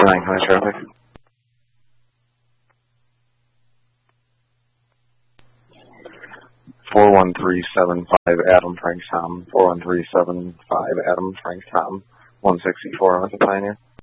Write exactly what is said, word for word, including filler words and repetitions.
nine, County traffic. four one three seven five Adam Frank Tom. four one three seven five Adam Frank Tom. one sixty-four Arthur Pioneer.